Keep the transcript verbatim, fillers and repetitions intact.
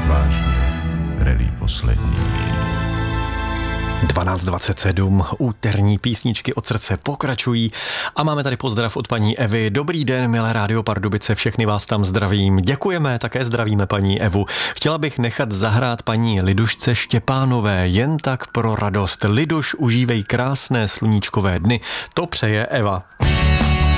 vážně, rally poslední. dvanáct dvacet sedm, úterní písničky od srdce pokračují a máme tady pozdrav od paní Evy. Dobrý den, milé Rádio Pardubice, všechny vás tam zdravím. Děkujeme, také zdravíme paní Evu. Chtěla bych nechat zahrát paní Lidušce Štěpánové, jen tak pro radost. Liduš, užívej krásné sluníčkové dny, to přeje Eva.